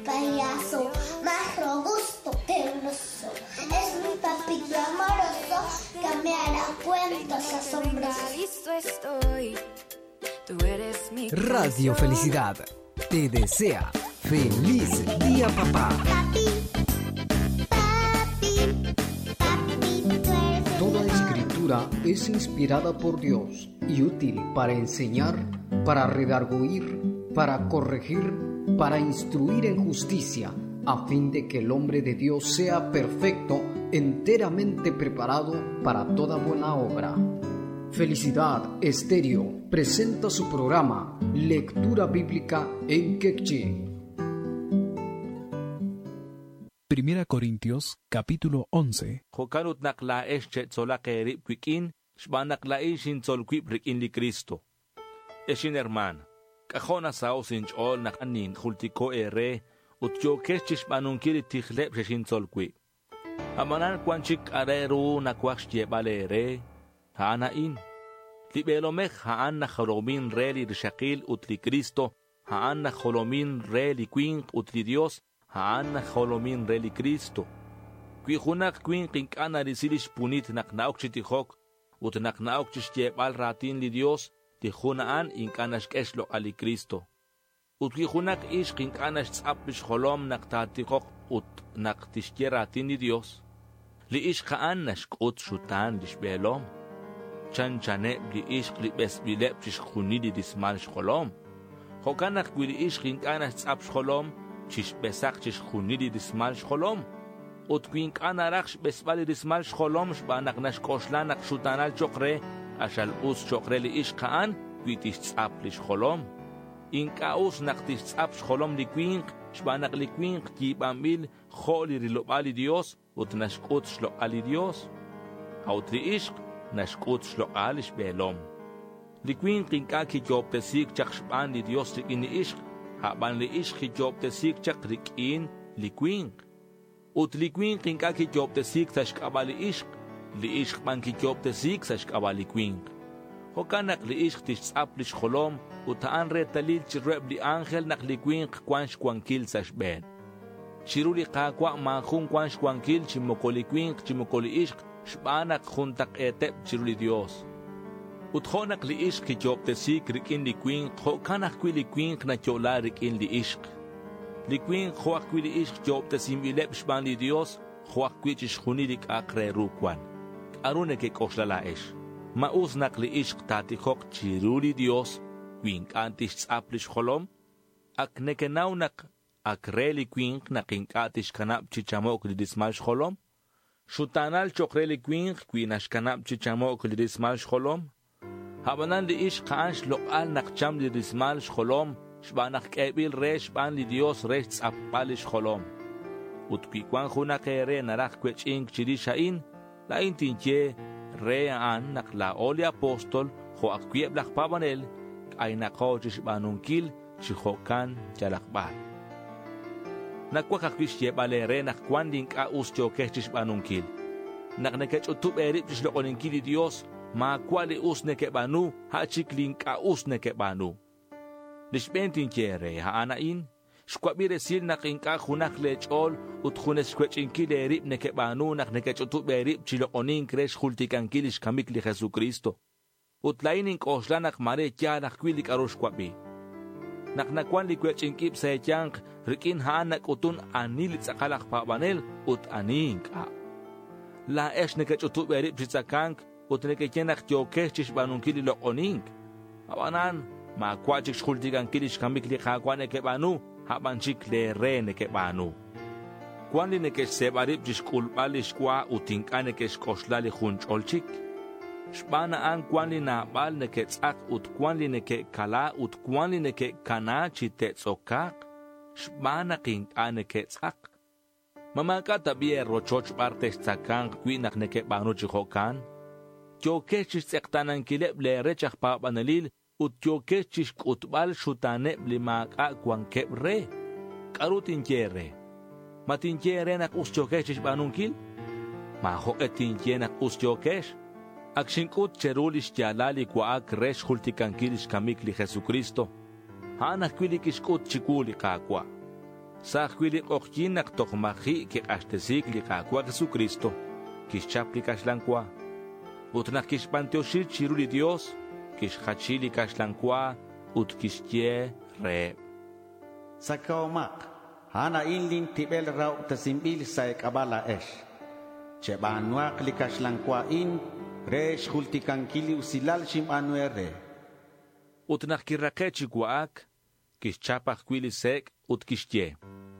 payaso, más robusto que un oso. Es mi papito amoroso que me hará cuentos asombrosos. Radio Felicidad te desea feliz día, papá. Papi, papi, papi, tú eres Toda escritura es inspirada por Dios y útil para enseñar, para redarguir, para corregir, para instruir en justicia, a fin de que el hombre de Dios sea perfecto, enteramente preparado para toda buena obra. Felicidad Estéreo presenta su programa Lectura Bíblica en Quechua. 1 Corintios capítulo 11. Jokanut nakla esche tzolakeri kwikin, shbanakla ishin tzolkwip rikin li Cristo. Eshin hermana, kajona sao sinchol nakanin jultiko ere, utyo keschish banunkiri tichlep sheshin tzolkwip. Amanan kwanchik areru nakwax yebalere, haanain. Libelomech haan na jolomin re li rishakil utli Cristo, haan na jolomin re li kwink utli Dios, haan na jolomin re li Cristo. Kwijunak kwink inkana risilish punit naknaok chitihok, ut naknaok chishtebal ratin li Dios, tijunaan inkanash keshlo ali Cristo. Ut kwijunak ish inkanash tzapish jolom naktatihok ut naktishke ratin li Dios. Li ish haan nash kut shutan lishbelom. Chan chane li ishq li bes bilep chishkhuni li dismal shkolom. Hokanak gwili ishq inkana tzap shkolom, chish besak chishkhuni li dismal shkolom. Ut kwinkana raksh besbal li dismal shkolom shbanak nash koshlanak shutanal chokre, ashal us chokre li ishq kaan, kwitish tzap li shkolom. Inka us naktish tzap shkolom li kwink, shbanak li kwink kibambil kholi rilobali Dios, ut nashkut shlokali Dios. Haut li ishq, nashkut shlokal ishbelom. Likwin kinka ki job tesik chak shban li Dios rikin li ishq, haban li ishq ki job tesik chak rikin likwin. Ut likwin kinka ki job tesik tashkaba li ishq ban ki job tesik tashkaba likwin. Hokanak li ishq tishtzap li shkolom, utaan re talil chirweb li angel nak likwin kwansh kwankil sashben. Shiruli kakwa manjun kwansh kwankil chimokolikwin chimokoli ishq, shbanak juntak etep chiruli Dios. Utjonak li ishq ki job tesik rikin li kwin, hokanak kwi li kwin na chola rikin li ishq. Li kwin hoak kwi li ishq job tesim ilep shban li Dios, hoak kwi chishkhunilik akre rukwan. Arune ke koslala ish. Mausnak li ishq tatihok chiruli Dios, kwin kantish tsaplish holom, ak nekenaunak akre li kwin na kinkatish kanap chichamok li dismash holom, Shutanal chokreli kwink kwinash kanap chichamok li dismal shkolom. Habanan li ish khansh lokal nakcham li dismal shkolom. Shbanak kebil re shban li Dios re tzapal shkolom. Utpikwan hunak ere narak kwechink chirishain. La intinche re an nak la oli apostol ho akwieb lak pabanel. Ay nako chishbanunkil chihokan chalakbal. Nakwakakwish yebale re nakwan link a ustyo kechish banunkil. Naknekech utub erip chishlokoninkili Dios, ma kwali usneke banu, hachik link a usneke banu. Lishbentin kere ha anain, shkwabire sil nakinka hunak lechol, uthunes kwechinkil erip neke banu, naknekech utub erip chilokonin kresh hultikankilish kamikli Jesucristo. Utlainin koslanak mare kya nakwilik aroshkwabi. Naknakwan li kwechinkip sa etyank, rikin haanak utun anil tsakalak pabanel ut anink a. La esh nekech utub erip chitsakank ut nekechyenak tyokesh chishbanunkili lokonink. Abanan, ma kwachik shkultikan kilish kamikli kakwan ekebanu, habanchik le re nekebanu. Kwan li nekesh sebarip chishkulbalish kwa utinka nekesh koslali huncholchik. Shbana an kwan li nabal neketsak ut kwan li neke kala ut kwan li neke kana chitetsokak. Shbana kinka neketsak. Mamaka tabie rochoch partes tsakank kwinak neke banu chihokan. Tyokechish tsektanan kileb le rechak papanalil ut tyokechish kutbal shutaneb limaka kwan kebre. Karutin kere. Matin kere nak us tyokechish banunkil? Mahoketin kienak us tyokesh? Akshinkut cherulish yalali kwaak resh hultikankilish kamikli Jesucristo. Hanak kwilikishkut chikuli kakwa. Sahquili ojinak tokmaji que astesik li kakwa Jesucristo, kishchapli kashlankwa. Utnak kishpantioshir chiruli Dios, kishhachili kashlankwa, utkishtie re. Sakaumak, hana inlin tibel rau tasimbil saek abala esh. Chebanuak li kashlankwa in, resh hultikankili usilal shim anuere. Utnak kirakechi guaak, kishchapach kwili sek, utkishtie.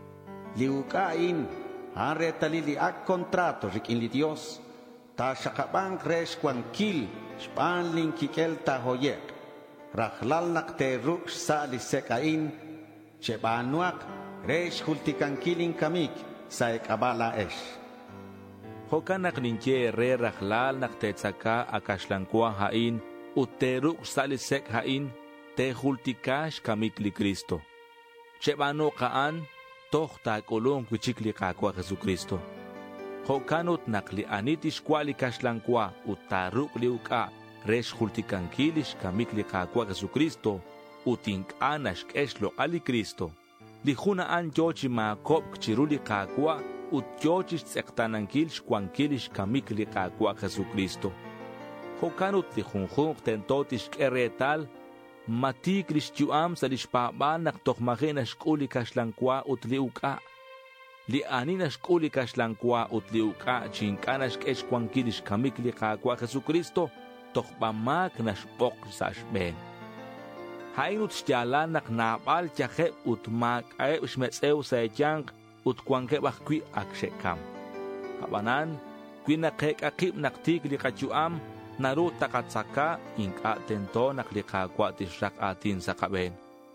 Liukain, hanre talili ak kontrato rikin li Dios, ta shakabang resh kwankil, spanling kikel ta hoyek, rahlal nak te ruk sa li sekain, chebanuak resh hultikankilin kamik sa ekabala esh. Hokanak ninche re rahlal nak te tsaka akashlankwa hain, uteruk sa li sek hain, te hultikash kamik li Cristo. Chebano kaan, toch ta kolong kuchikli kakwa Jesucristo. Hokanut nakli anitish kwali kashlankwa utaruk liuka resh hultikankilish kamikli kakwa Jesucristo utinkanash keshlo ali Cristo. Lijuna an yochi maakop kchiruli kakwa utyochish tsektanankilish kwankilish kamikli kakwa Jesucristo. Hokanut lijunjunk tentotish keretal matik lishtyuam sa lishpabal naktokmahin ashkuli kashlankwa utliuka. Li anina shkuli kashlankwa utliuka chinkanash keshkwankilish kamikli kakwa Jesucristo tokpamak nashpok sashben. Hainut shtyalan naknabal tyaje utmak ae shmetzeu saetyang utkwanke bakwi akshekam. Habanan kwinakek akip naktik li katyuam naru takatsaka inka tento naklikakwa tishrak atin sa kaben.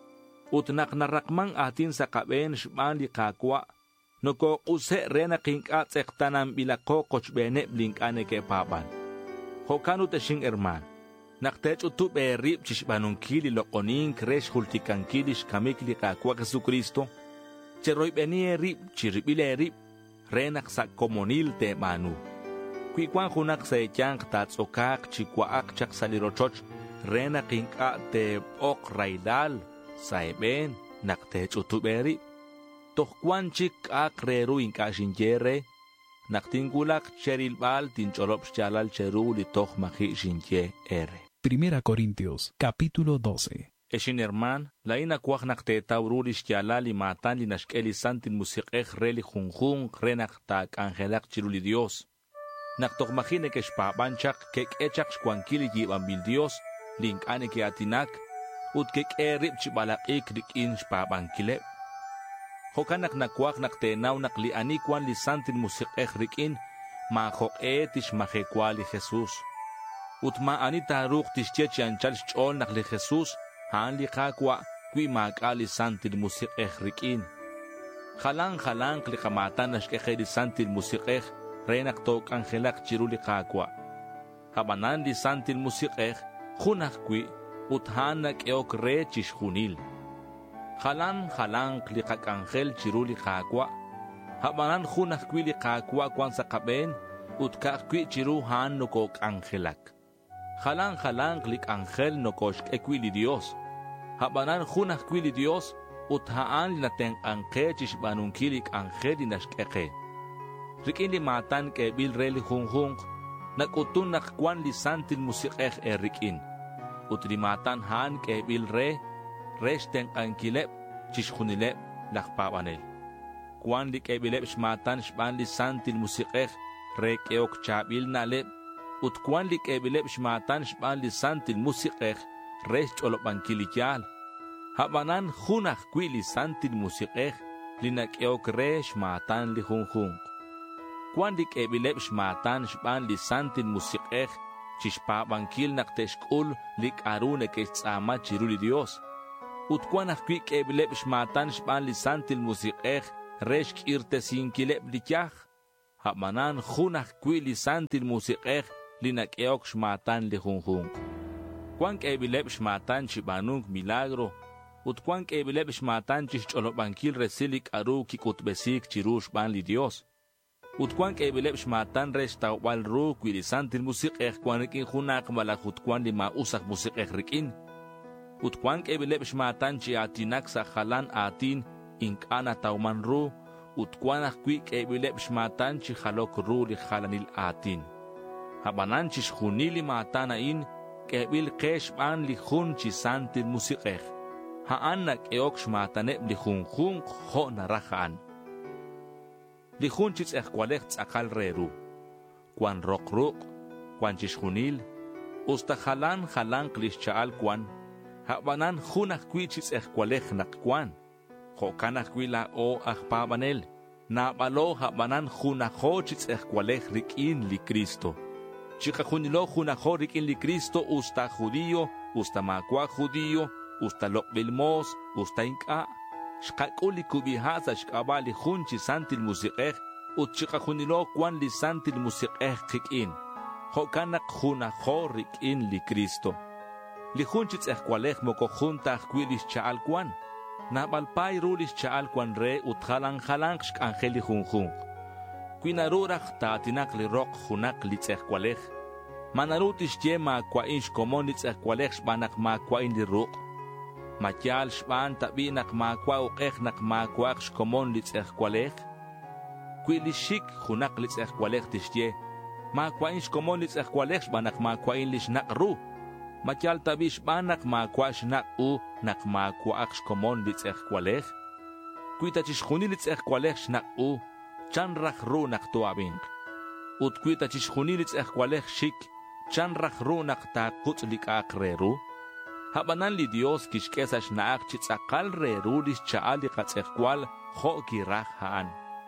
Utnak narakmang atin sa kaben shman likakwa noko use rena kinka tsektanam bilako kochbene blinkane ke papan. Hokanu teshing erman. Naktech utub erip chishbanunkili lokonin kresh hultikankilish kamik likakwa Jesucristo. Cheroy beni erip chiribile erip renak sa komonil te manu. Kwikwan hunak sa etyang tatsokak chikwaak chak salirochoch rena kinka te ok raidal sa eben naktech utuberi. Tohkwan chik ak reru inka shinjere naktingulak cherilbal tincholop chalal cheru li toh mahi shinje ere. Primera Corintios, capítulo 12. Eshin herman, la ina kwak nakte taurulish chalal y matan li nashkeli santin musikech reli junjun renak tak angelak chiruli Dios. Naktokmahine ke shpabanchak kek echak shkwankili yibambil Dios link ane ke atinak ut kek erip chibalak rikin shpabankile. Hokanak nakwak naktenaw nakli anikwan li santin musikech rikin mahok tish mahekwali Jesus. Ut maani taruk tishchechi anchal shchol nakli Jesus haan li kakwa kwi makali santin musikech rikin. Halang li kamatan nashkeche li santin musikech renak tok angelak chiruli kakwa. Habanan li santin musikech hunak kwi ut hanak eok re chish hunil. Halang li kak angel chiruli kakwa. Habanan hunak kwi li kakwa kwan sa kaben ut kak kwi chiru han nukok angelak. Halang li angel nukoshk ekwi li Dios. Habanan hunak kwi li Dios ut haan li nateng angke chish banunkilik angel li nashkeke. Rikin li matan ke bil reli hunghung, nagutun nakwan li santin musikech rikin. Ut li matan han ke bil resteng angkilep, chishkunilep, lakpawanel. Kwan li ke bilep shmatan shban li santin musikech, re keok chabil nalep. Ut kwan li ke bilep shmatan shban li santin musikech, rest olopangkilikyal. Habanan hunak kwi li santin musikech, li nakeok re shmatan li hunghung. Kwan dik ebilep shmatan shban li santin musikech, chishpabankil nakteshkul lik arune kechtzama chiruli Dios. Ut kwan akkwik ebilep shmatan shban li santin musikech, reshk irtesinkilep likyach. Habanan hunak kwi li santin musikech, li nakeok shmatan li hunghung. Kwan ebilep shmatan shibanung milagro, ut kwan ebilep shmatan chishcholobankil resilik aru kikutbesik chiru shban li Dios. Utkuan ke bilep shmatan resta wal ru kwili santin musikech kwan rikin hunak malakut kwan li mausak musikech rikin. Utkuan ke bilep shmatan chi atinak sa halan atin ink'ana tauman ru utkwanaj kwi k'ebileb xmatan chi jalok ru li jalanil atin. Habanan chi xjunili matana in k'ebil kex ban li jun chi santil musiqej. Haan na k'eok xmataneb li junjun jo narajaan. Li jun chi tz'ejkwalej tz'akal reru. Kwan rokruq, kwan chi xjunil, usta jalan klix chaal kwan. Habanan junaj kwi chi tz'ejkwalej nak kwan. Jokanaj kwi la o ajpabanel. Nabalo habanan junajo chi tz'ejkwalej rik'in li Cristo. Chikajunilo junajo rik'in li Cristo usta judío, usta makwa judío, usta lokbilmos, usta ink'a. Xqak'uli kubihasa xk'aba li jun chi santil musiqej, ut chikajunilo kwan li santil musiqej qik'in. Jokanak junajo rik'in li Cristo. Li jun chi tz'ejkwalej moko juntaj kwi lix chaal kwan. Nabalpay ru lix chaal kwan re ut jalan xk'anjel li junjun. Kwinaruraj taatinak li rok junak li tz'ejkwalej. Manarut ixye makwain xkomon li tz'ejkwalej xbanak makwain li ruq. Matyal xban tabinak makwa uqej nak makwaq xkomon li tz'ejkwalej. Kwi li xik junak li tz'ejkwalej tixye. Makwain xkomon li tz'ejkwalej xbanak makwain li xnaq ru. Matyal tabi xbanak makwa xnaq u nak makwaq xkomon li tz'ejkwalej. Kwi tachixjuni li tz'ejkwalej xnaq u. Chan raj ru nak tuabing. Ut kwi tachixjuni li tz'ejkwalej xik. Chan raj ru nak taqutz li k'aq reru. Habanan li Dios kixkesa xnaaq chi tz'aqal reru li xchaal li qatz'ejkwal jo kiraj haan.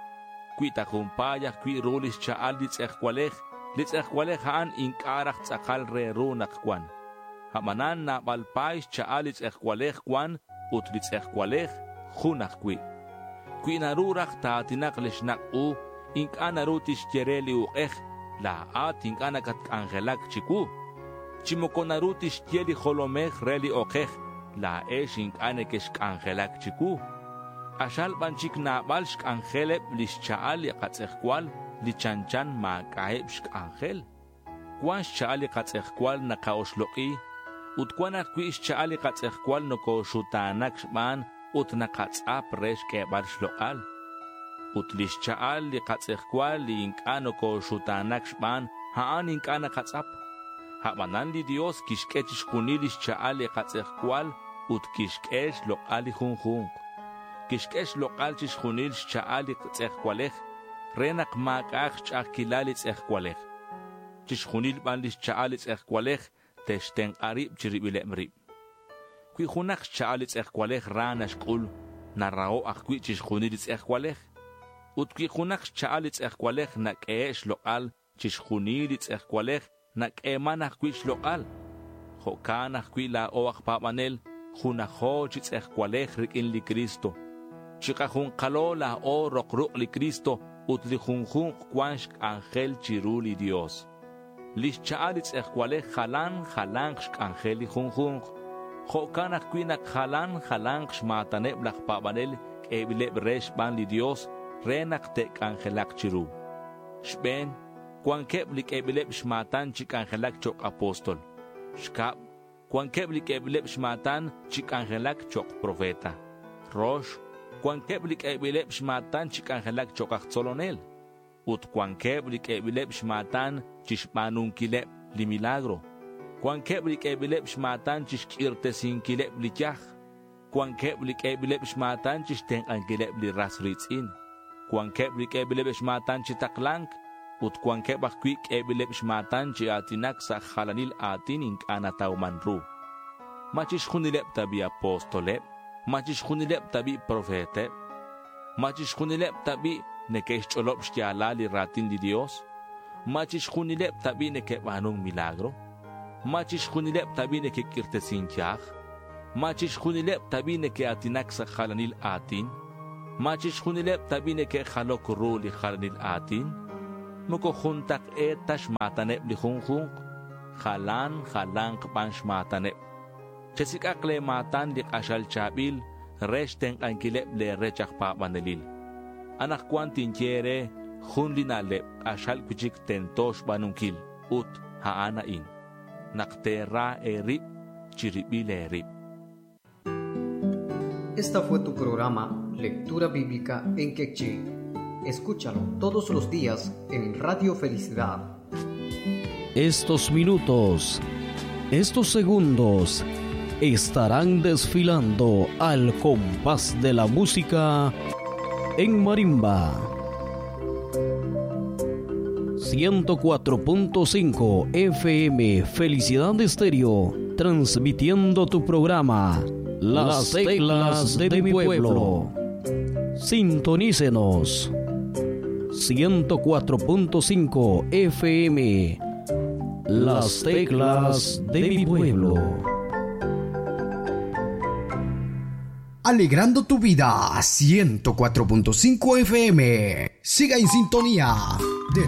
Kwi tajumpayaj kwi ru li xchaal li tz'ejkwalej haan ink'araj tz'aqal reru nak kwan. Habanan nabalpay xchaal li tz'ejkwalej kwan ut li tz'ejkwalej junaj kwi. Kwi naruraj taatinak li xnaq u ink'a naru tixtyere li uqej la at ink'a nakatk'anjelak chiku. Chimoko naru tixtye li jolomej re li oqej la ex ink'a nekexk'anjelak chiku. Axal banchik nabal xk'anjeleb li xchaal li qatz'ejkwal li chanchan mak'aheb xk'anjel. Kwan xchaal li qatz'ejkwal naqaoxloq'i ut kwanaj kwi xchaal li qatz'ejkwal nokoxutanak xban ut naqatz'ap re xk'ebal xloq'al. Ut li xchaal li qatz'ejkwal li ink'a nokoxutanak xban haan ink'a naqatz'ap. Habanan li Dios kixk'ech xjuni li xchaal li qatz'ejkwal ut kixk'ech loq'al li junjun. Kixk'ech loq'al chi xjuni li xchaal li tz'ejkwalej re naq mak'aj xch'ajkilal li tz'ejkwalej. Chi xjuni ban li xchaal li tz'ejkwalej textenq'arib chi ribilem rib. Kwi junaq xchaal li tz'ejkwalej rana xk'ul narrao ajkwi chi xjuni li tz'ejkwalej. Ut kwi junaq xchaal li tz'ejkwalej nak'e'ex loq'al chi xjuni li tz'ejkwalej nak'eman ajkwi xloq'al. Jokan ajkwi la o ajpabanel junajo chi tz'ejkwalej rik'in li Cristo. Chiqajunqalo la o roqruq li Cristo ut li junjun kwan xk'anjel chiru li Dios. Li xchaal li tz'ejkwalej jalan xk'anjel li junjun. Jokan ajkwi nak jalan xmataneb lajpabanel k'ebileb re xban li Dios re nak te'k'anjelak chiru. Xben kwan keb li k'ebileb xmatan chik'anjelak chok apostol. Xkab kwan keb li k'ebileb xmatan chik'anjelak chok profeta. Rosh kwan keb li k'ebileb xmatan chik'anjelak chok ajtzolonel. Ut kwan keb li k'ebileb xmatan chixbanunkileb li milagro. Kwan keb li k'ebileb xmatan chixk'irtesinkileb li tyaj. Kwan keb li k'ebileb xmatan chixtenq'ankileb li ras ritz'in. Kwan keb li k'ebileb xmatan chitaklank. Ut kwan keb ajkwi k'ebileb xmatan chi atinak sa jalanil atin ink'ana tauman ru. Machixjunileb tabi apostoleb. Machixjunileb tabi profeteb. Machixjunileb tabi nekexch'olob xtyala li ratin li Dios. Machixjunileb tabi nekebanung milagro. Machixjunileb tabi nekekirtesinkyaj. Machixjunileb tabi nekeatinak sa jalanil atin. Machixjunileb tabi nekejalok ru li jalanil atin. Moko juntak tash mataneb li junjun. Jalan qban xmataneb. Chesikakle matan li qashal chabil. Resh tenqankileb le rechak pabanelil. Anak kwantin tiere jun linaleb ashal kuchik tentosh banunkil ut haanain. Nakterra erib chiribil erib. Esta fue tu programa Lectura Bíblica en Quechí. Escúchalo todos los días en Radio Felicidad. Estos minutos, estos segundos, estarán desfilando al compás de la música en marimba. 104.5 FM Felicidad Estéreo, transmitiendo tu programa Las Teclas de mi Pueblo. Sintonícenos. 104.5 FM, Las Teclas de mi Pueblo. Alegrando tu vida, 104.5 FM. Siga en sintonía.